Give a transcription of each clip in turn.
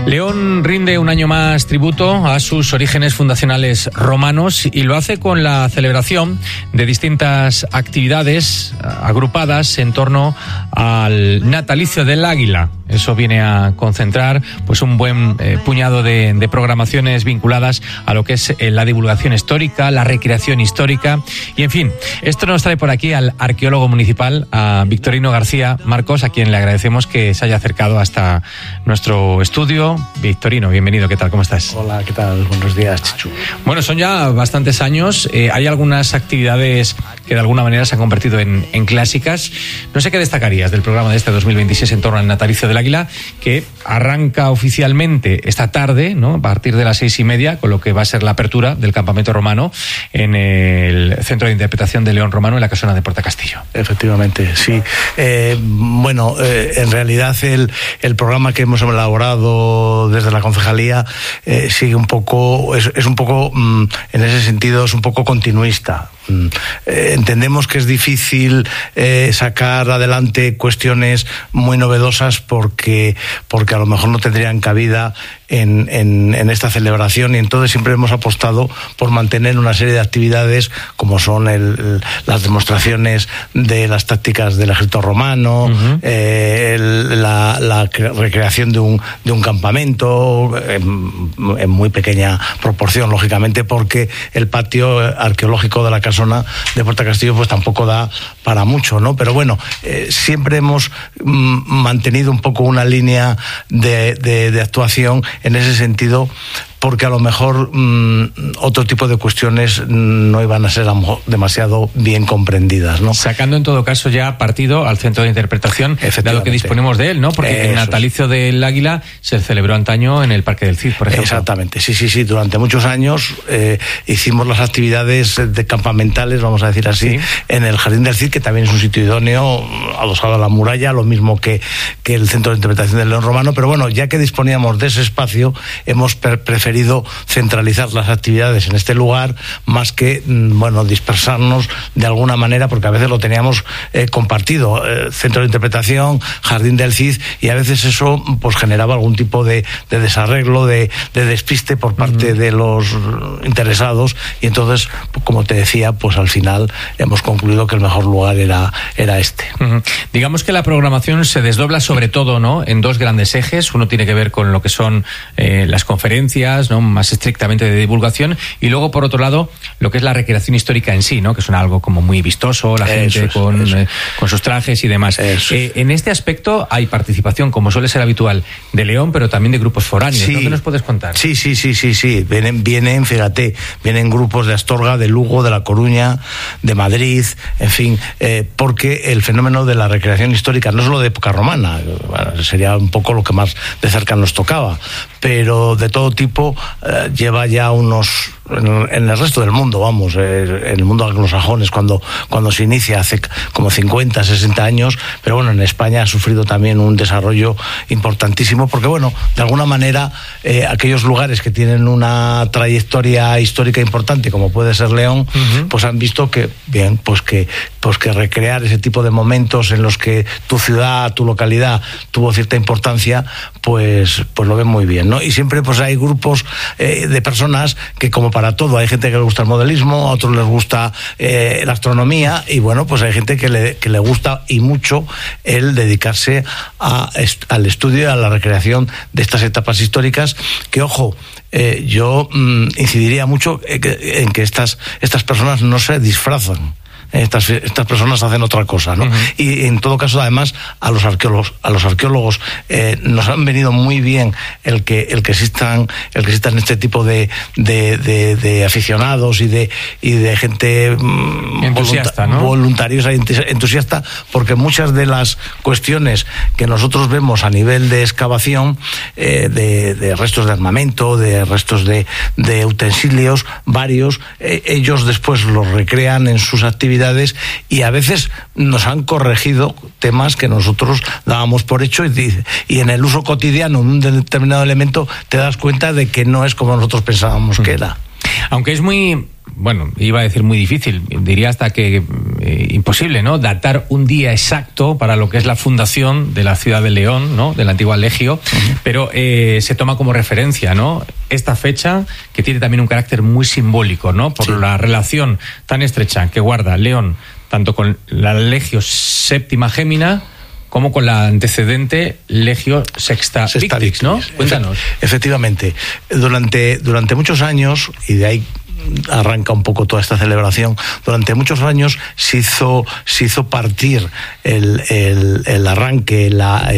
León rinde un año más tributo a sus orígenes fundacionales romanos y lo hace con la celebración de distintas actividades agrupadas en torno al natalicio del Águila. Eso viene a concentrar pues un buen puñado de programaciones vinculadas a lo que es la divulgación histórica, la recreación histórica y, en fin, esto nos trae por aquí al arqueólogo municipal, a Victorino García Marcos, a quien le agradecemos que se haya acercado hasta nuestro estudio. Victorino, bienvenido, ¿qué tal? ¿Cómo estás? Hola, ¿qué tal? Buenos días, Chichu. Bueno, son ya bastantes años, hay algunas actividades que de alguna manera se han convertido en clásicas. No sé qué destacarías del programa de este 2026 en torno al natalicio del Águila, que arranca oficialmente esta tarde, ¿no?, a partir de las 6:30, con lo que va a ser la apertura del campamento romano en el Centro de Interpretación de León Romano, en la Casona de Puerta Castillo. Efectivamente, sí. En realidad el programa que hemos elaborado desde la concejalía sigue un poco, es un poco, en ese sentido, es un poco continuista. Entendemos que es difícil sacar adelante cuestiones muy novedosas porque a lo mejor no tendrían cabida en esta celebración, y entonces siempre hemos apostado por mantener una serie de actividades como son las demostraciones de las tácticas del ejército romano, la recreación de un campamento en muy pequeña proporción, lógicamente, porque el patio arqueológico de la Casona de Puerta Castillo pues tampoco da para mucho, ¿no? Pero bueno, siempre hemos mantenido un poco una línea de actuación en ese sentido, porque a lo mejor otro tipo de cuestiones no iban a ser demasiado bien comprendidas, ¿no? Sacando en todo caso ya partido al Centro de Interpretación, dado que disponemos de él, ¿no? Porque el natalicio del Águila se celebró antaño en el Parque del Cid, por ejemplo. Exactamente, sí. Durante muchos años hicimos las actividades campamentales, vamos a decir así, en el Jardín del Cid, que también es un sitio idóneo, adosado a la muralla, lo mismo que el Centro de Interpretación del León Romano. Pero bueno, ya que disponíamos de ese espacio, hemos preferido centralizar las actividades en este lugar más que dispersarnos de alguna manera, porque a veces lo teníamos compartido, Centro de Interpretación, Jardín del Cid, y a veces eso pues generaba algún tipo de desarreglo, de despiste por parte de los interesados, y entonces, como te decía, pues al final hemos concluido que el mejor lugar era este. Digamos que la programación se desdobla sobre todo, ¿no?, en dos grandes ejes. Uno tiene que ver con lo que son las conferencias, ¿no?, más estrictamente de divulgación, y luego por otro lado lo que es la recreación histórica en sí, ¿no?, que es algo como muy vistoso, la gente con sus trajes y demás. En este aspecto hay participación, como suele ser habitual, de León, pero también de grupos foráneos. ¿No? ¿Qué nos puedes contar? Sí. Vienen grupos de Astorga, de Lugo, de La Coruña, de Madrid, en fin, porque el fenómeno de la recreación histórica, no solo de época romana, sería un poco lo que más de cerca nos tocaba, pero de todo tipo, lleva ya unos, en el resto del mundo, en el mundo anglosajón es cuando se inicia, hace como 50, 60 años, pero bueno, en España ha sufrido también un desarrollo importantísimo, porque bueno, de alguna manera aquellos lugares que tienen una trayectoria histórica importante, como puede ser León, pues han visto que recrear ese tipo de momentos en los que tu ciudad, tu localidad tuvo cierta importancia, pues lo ven muy bien, ¿no? Y siempre pues hay grupos de personas que, como para todo, hay gente que le gusta el modelismo, a otros les gusta la astronomía, y bueno, pues hay gente que le gusta y mucho el dedicarse al estudio y a la recreación de estas etapas históricas, que ojo, yo incidiría mucho en que estas personas no se disfrazan. Estas personas hacen otra cosa, ¿no? Y en todo caso, además, a los arqueólogos nos han venido muy bien el que existan este tipo de aficionados y de gente entusiasta, ¿no?, voluntariosa y entusiasta, porque muchas de las cuestiones que nosotros vemos a nivel de excavación, de restos de armamento, de restos de utensilios varios, ellos después los recrean en sus actividades, y a veces nos han corregido temas que nosotros dábamos por hecho, y en el uso cotidiano de un determinado elemento te das cuenta de que no es como nosotros pensábamos que era. Aunque es muy bueno, iba a decir muy difícil, diría hasta que imposible, ¿no? Datar un día exacto para lo que es la fundación de la ciudad de León, ¿no? De la antigua Legio, pero se toma como referencia, ¿no? Esta fecha, que tiene también un carácter muy simbólico, ¿no? Por la relación tan estrecha que guarda León tanto con la Legio Séptima Gémina como con la antecedente Legio Sexta Victrix, ¿no? Cuéntanos. Efectivamente, durante muchos años, y de ahí arranca un poco toda esta celebración, durante muchos años se hizo partir el arranque, la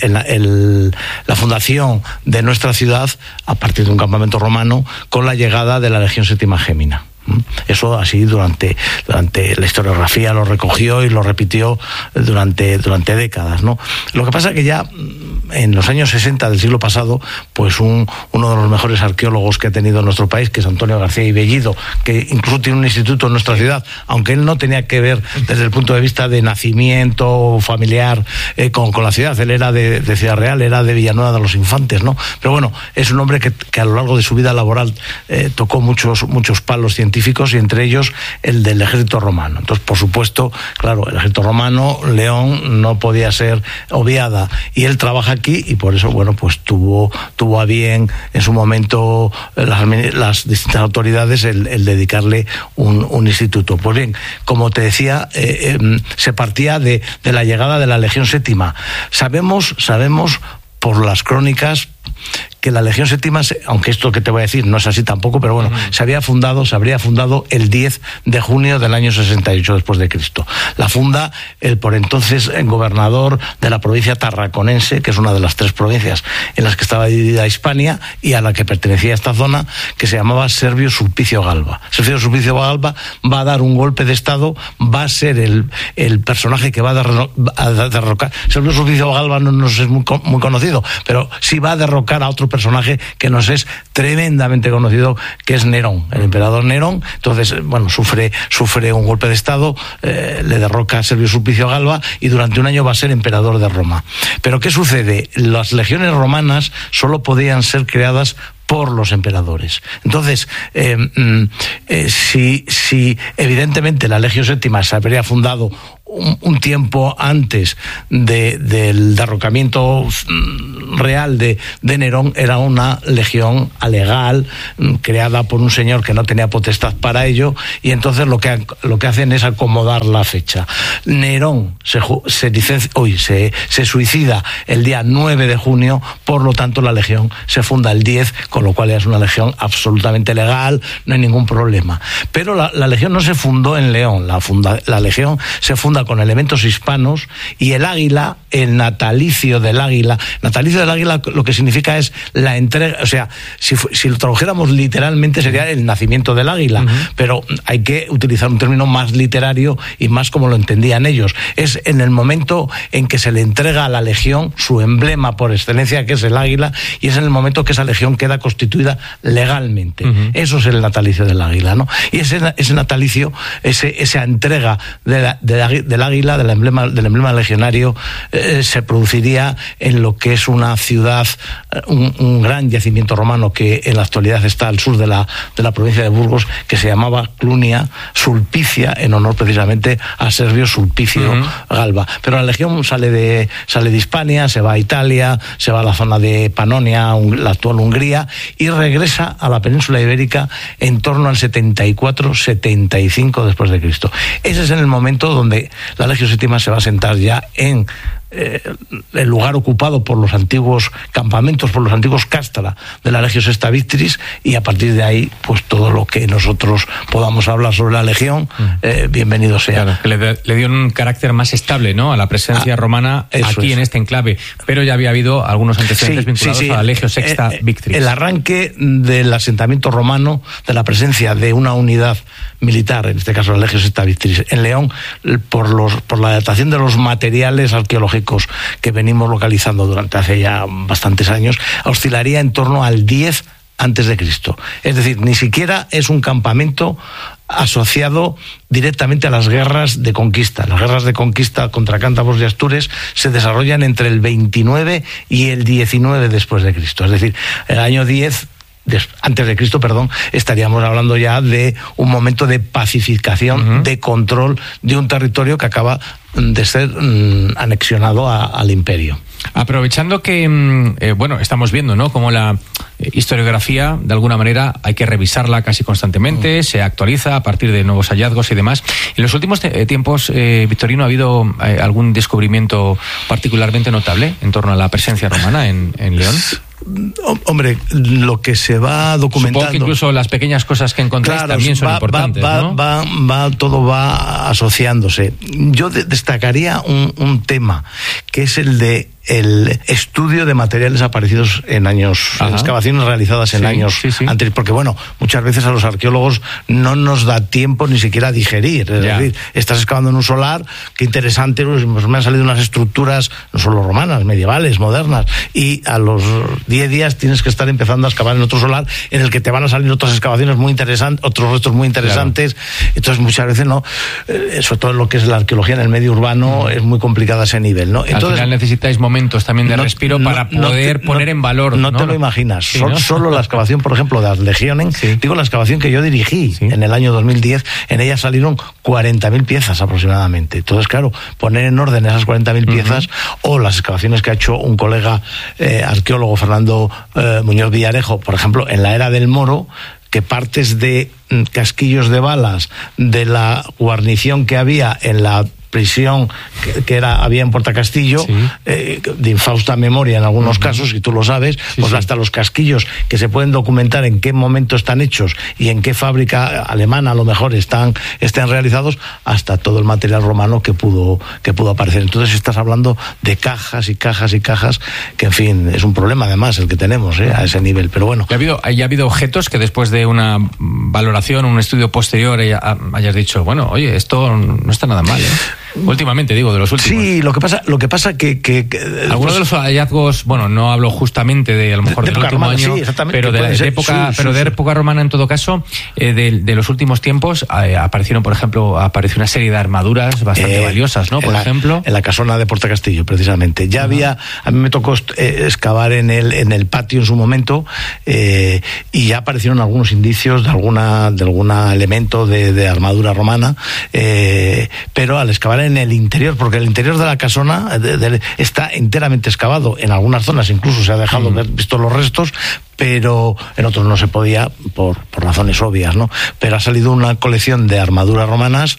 fundación de nuestra ciudad a partir de un campamento romano con la llegada de la Legión Séptima Gémina. Eso así durante la historiografía lo recogió y lo repitió durante décadas, ¿no? Lo que pasa es que ya en los años 60 del siglo pasado, pues uno de los mejores arqueólogos que ha tenido nuestro país, que es Antonio García y Bellido, que incluso tiene un instituto en nuestra ciudad, aunque él no tenía que ver desde el punto de vista de nacimiento familiar con la ciudad, él era de Ciudad Real, era de Villanueva de los Infantes, ¿no? Pero bueno, es un hombre que a lo largo de su vida laboral tocó muchos palos científicos, y entre ellos el del ejército romano. Entonces, por supuesto, claro, el ejército romano, León no podía ser obviada, y él trabaja aquí, y por eso, bueno, pues tuvo a bien en su momento las distintas autoridades el dedicarle un instituto. Pues bien, como te decía, se partía de la llegada de la Legión Séptima. Sabemos por las crónicas que la Legión Séptima, aunque esto que te voy a decir no es así tampoco, pero bueno, se habría fundado el 10 de junio del año 68 después de Cristo. La funda el por entonces gobernador de la provincia tarraconense, que es una de las 3 provincias en las que estaba dividida Hispania y a la que pertenecía esta zona, que se llamaba Servio Sulpicio Galba. Servio Sulpicio Galba va a dar un golpe de estado, va a ser el personaje que va a derrocar. Servio Sulpicio Galba no nos es muy conocido, pero sí va a derrocar a otro personaje que nos es tremendamente conocido, que es Nerón, el emperador Nerón. Entonces, bueno, sufre un golpe de estado, le derroca a Servio Sulpicio Galba y durante un año va a ser emperador de Roma. Pero ¿qué sucede? Las legiones romanas solo podían ser creadas por los emperadores. Entonces, si evidentemente la Legio Séptima se habría fundado un tiempo antes del derrocamiento real de Nerón, era una legión alegal creada por un señor que no tenía potestad para ello, y entonces lo que hacen es acomodar la fecha. Nerón se suicida el día 9 de junio, por lo tanto la legión se funda el 10, con lo cual es una legión absolutamente legal, no hay ningún problema. Pero la legión no se fundó en León, la legión se funda con elementos hispanos, y el águila, el natalicio del águila lo que significa es la entrega, o sea, si lo tradujéramos literalmente sería el nacimiento del águila, pero hay que utilizar un término más literario y más como lo entendían ellos. Es en el momento en que se le entrega a la legión su emblema por excelencia, que es el águila, y es en el momento que esa legión queda constituida legalmente. Eso es el natalicio del águila, ¿no? Y ese natalicio, esa entrega del águila, del emblema legionario, se produciría en lo que es una ciudad, un gran yacimiento romano que en la actualidad está al sur de la provincia de Burgos, que se llamaba Clunia Sulpicia, en honor precisamente a Servio Sulpicio Galba. Pero la legión sale de Hispania, se va a Italia, se va a la zona de Panonia, la actual Hungría, y regresa a la península ibérica en torno al 74-75 después de Cristo. Ese es en el momento donde la Legio Séptima se va a sentar ya en el lugar ocupado por los antiguos campamentos, por los antiguos castra de la Legio Sexta Victrix, y a partir de ahí, pues todo lo que nosotros podamos hablar sobre la legión, bienvenido sea. Claro, que le dio un carácter más estable, ¿no?, a la presencia romana aquí en este enclave, pero ya había habido algunos antecedentes vinculados a la Legio Sexta Victrix. El arranque del asentamiento romano, de la presencia de una unidad militar, en este caso la Legio Sexta Victrix, en León, por la datación de los materiales arqueológicos que venimos localizando durante hace ya bastantes años, oscilaría en torno al 10 antes de Cristo. Es decir, ni siquiera es un campamento asociado directamente a las guerras de conquista. Las guerras de conquista contra cántabros y astures se desarrollan entre el 29 y el 19 después de Cristo. Es decir, el año 10 antes de Cristo, estaríamos hablando ya de un momento de pacificación, de control de un territorio que acaba de ser anexionado al imperio. Aprovechando que, estamos viendo, ¿no?, cómo la historiografía, de alguna manera, hay que revisarla casi constantemente, se actualiza a partir de nuevos hallazgos y demás. En los últimos tiempos, Victorino, ¿ha habido algún descubrimiento particularmente notable en torno a la presencia romana en León? Hombre, lo que se va documentando... Supongo que incluso las pequeñas cosas que encontráis también son importantes, ¿no? Todo va asociándose. Yo destacaría un tema, que es el de el estudio de materiales aparecidos en excavaciones realizadas en años anteriores, porque muchas veces a los arqueólogos no nos da tiempo ni siquiera a digerir, es decir, estás excavando en un solar, qué interesante, me han salido unas estructuras no solo romanas, medievales, modernas, y a los 10 días tienes que estar empezando a excavar en otro solar en el que te van a salir otras excavaciones muy interesantes, otros restos muy interesantes. Entonces muchas veces sobre todo lo que es la arqueología en el medio urbano es muy complicada a ese nivel, ¿no? Entonces, al final necesitáis momentos también de respiro para poder poner en valor. No te lo imaginas. Solo la excavación, por ejemplo, de Arlegionen, digo la excavación que yo dirigí en el año 2010, en ella salieron 40.000 piezas aproximadamente. Entonces, claro, poner en orden esas 40.000 piezas, o las excavaciones que ha hecho un colega arqueólogo, Fernando Muñoz Villarejo, por ejemplo, en la era del Moro, que partes de casquillos de balas de la guarnición que había en la prisión que había en Puerta Castillo, de infausta memoria en algunos casos, y tú lo sabes, hasta los casquillos que se pueden documentar en qué momento están hechos y en qué fábrica alemana a lo mejor están realizados, hasta todo el material romano que pudo aparecer. Entonces estás hablando de cajas y cajas y cajas, que en fin, es un problema además el que tenemos a ese nivel, pero bueno. ¿Ya ha habido objetos que después de una valoración, un estudio posterior, hayas dicho, oye, esto no está nada mal, Últimamente, digo, de los últimos. Sí, lo que pasa que algunos de los hallazgos, no hablo justamente de a lo mejor del último año, pero de época romana en todo caso, de los últimos tiempos apareció una serie de armaduras bastante valiosas, ¿no? Por ejemplo, en la casona de Puerta Castillo, precisamente. Ya había, a mí me tocó excavar en el patio en su momento, y ya aparecieron algunos indicios de algún elemento de armadura romana, pero al excavar en el interior, porque el interior de la casona está enteramente excavado, en algunas zonas incluso se ha dejado visto los restos, pero en otros no se podía por razones obvias, ¿no? Pero ha salido una colección de armaduras romanas.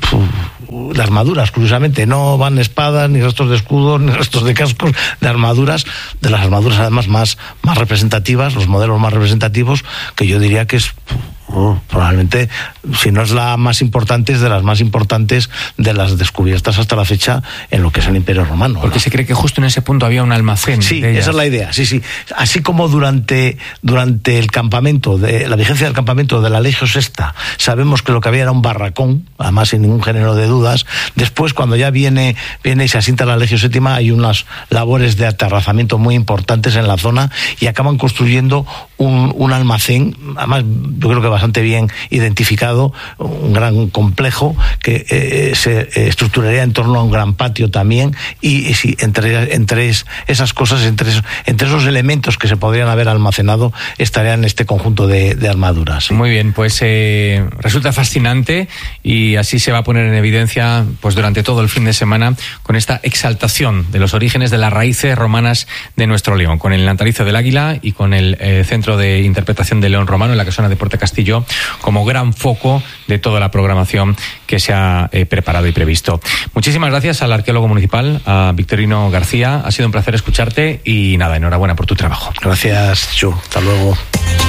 De armaduras, curiosamente, no van espadas, ni restos de escudos, ni restos de cascos, de las armaduras además más representativas, los modelos más representativos, que yo diría que es probablemente, si no es la más importante, es de las más importantes de las descubiertas hasta la fecha en lo que es el Imperio Romano. Porque se cree que justo en ese punto había un almacén. Sí, esa es la idea, sí. Así como durante el campamento, la vigencia del campamento de la Legio Sexta, sabemos que lo que había era un barracón, además sin ningún género de dudas. Después, cuando ya viene y se asienta la Legio Séptima, hay unas labores de aterrazamiento muy importantes en la zona y acaban construyendo un almacén, además yo creo que bastante bien identificado, un gran complejo que se estructuraría en torno a un gran patio también, y sí, entre esas cosas, entre esos elementos que se podrían haber almacenado, estarían este conjunto de armaduras. ¿Sí? Muy bien, pues resulta fascinante, y así se va a poner en evidencia pues durante todo el fin de semana con esta exaltación de los orígenes de las raíces romanas de nuestro León, con el natalicio del Águila y con el Centro de Interpretación del León Romano en la casona de Puerta Castillo como gran foco de toda la programación que se ha preparado y previsto. Muchísimas gracias al arqueólogo municipal, a Victorino García. Ha sido un placer escucharte y nada, enhorabuena por tu trabajo. Gracias, Chu. Hasta luego.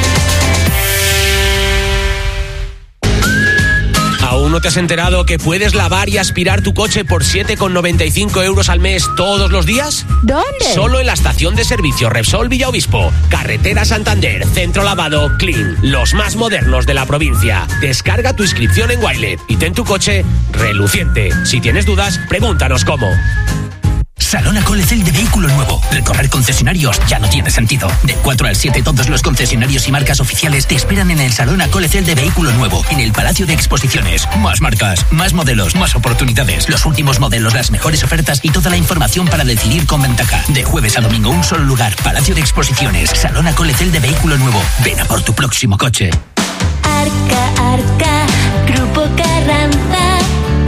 ¿Aún no te has enterado que puedes lavar y aspirar tu coche por 7,95 € al mes todos los días? ¿Dónde? Solo en la estación de servicio Repsol Villaobispo. Carretera Santander, Centro Lavado, Clean. Los más modernos de la provincia. Descarga tu inscripción en Wilet y ten tu coche reluciente. Si tienes dudas, pregúntanos cómo. Salona Colecel de vehículo nuevo. Recorrer concesionarios ya no tiene sentido. Del 4 al 7 todos los concesionarios y marcas oficiales te esperan en el Salona Colecel de vehículo nuevo, en el Palacio de Exposiciones. Más marcas, más modelos, más oportunidades, los últimos modelos, las mejores ofertas y toda la información para decidir con ventaja. De jueves a domingo, un solo lugar. Palacio de Exposiciones, Salona Colecel de vehículo nuevo. Ven a por tu próximo coche. Arca, Grupo Carranza.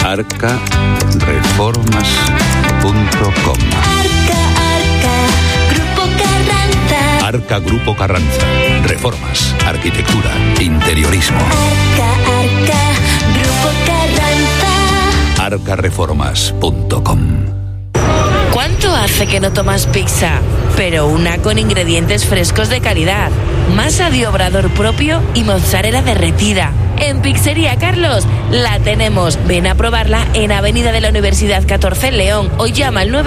Arcareformas.com. Arca, Grupo Carranza. Arca Grupo Carranza. Reformas, arquitectura, interiorismo. Arca, Grupo Carranza. Arcareformas.com. ¿Cuánto hace que no tomas pizza? Pero una con ingredientes frescos de calidad, masa de obrador propio y mozzarella derretida. En Pizzería Carlos la tenemos. Ven a probarla en Avenida de la Universidad 14 en León o llama al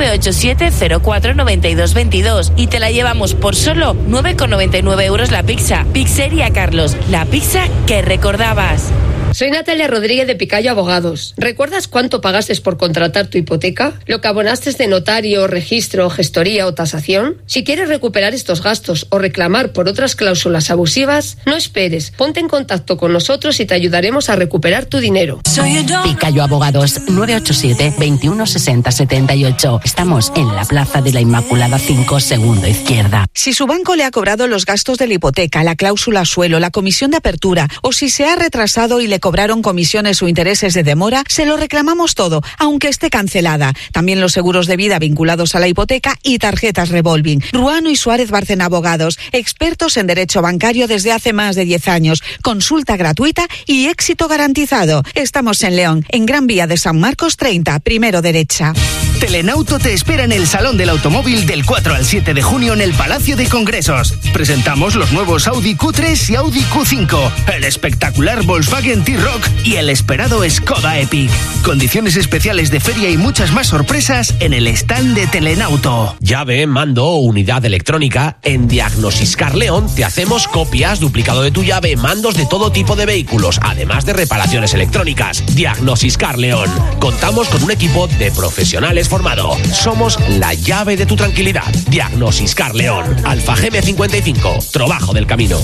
987-04-9222 y te la llevamos por solo 9,99 € la pizza. Pizzería Carlos, la pizza que recordabas. Soy Natalia Rodríguez de Picayo Abogados. ¿Recuerdas cuánto pagaste por contratar tu hipoteca? ¿Lo que abonaste de notario, registro, gestoría o tasación? Si quieres recuperar estos gastos o reclamar por otras cláusulas abusivas, no esperes. Ponte en contacto con nosotros y te ayudaremos a recuperar tu dinero. Picayo Abogados, 987 21 60 78. Estamos en la Plaza de la Inmaculada 5, segundo izquierda. Si su banco le ha cobrado los gastos de la hipoteca, la cláusula suelo, la comisión de apertura, o si se ha retrasado y le cobraron comisiones o intereses de demora, se lo reclamamos todo, aunque esté cancelada. También los seguros de vida vinculados a la hipoteca y tarjetas revolving. Ruano y Suárez Bárcena Abogados, expertos en derecho bancario desde hace más de 10 años. Consulta gratuita y éxito garantizado. Estamos en León, en Gran Vía de San Marcos 30, primero derecha. Telenauto te espera en el Salón del Automóvil del 4 al 7 de junio en el Palacio de Congresos. Presentamos los nuevos Audi Q3 y Audi Q5, el espectacular Volkswagen T-Roc y el esperado Skoda Epic. Condiciones especiales de feria y muchas más sorpresas en el stand de Telenauto. Llave, mando o unidad electrónica. En Diagnosiscar León te hacemos copias, duplicado de tu llave, mandos de todo tipo de vehículos, además de reparaciones electrónicas. Diagnosiscar León. Contamos con un equipo de profesionales formado. Somos la llave de tu tranquilidad. Diagnosiscar León. Alfa GM55. Trabajo del camino.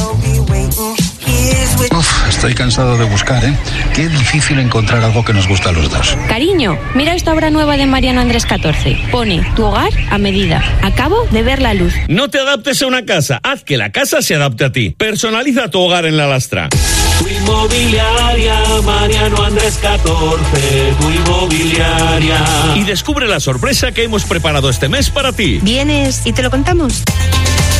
Estoy cansado de buscar, ¿eh? Qué difícil encontrar algo que nos guste a los dos. Cariño, mira esta obra nueva de Mariano Andrés 14. Pone tu hogar a medida. Acabo de ver la luz. No te adaptes a una casa, haz que la casa se adapte a ti. Personaliza tu hogar en La Lastra. Tu inmobiliaria, Mariano Andrés 14, tu inmobiliaria. Y descubre la sorpresa que hemos preparado este mes para ti. ¿Vienes y te lo contamos?